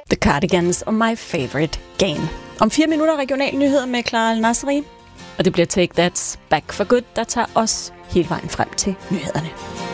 The Cardigans og My Favorite Game. Om 4 minutter regional nyheder med Clara Al-Nasri. Og det bliver Take That's Back for Good, der tager os hele vejen frem til nyhederne.